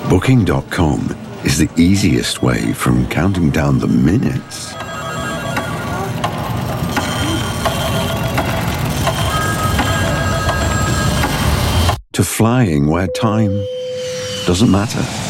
Booking.com is the easiest way from counting down the minutes to flying where time doesn't matter.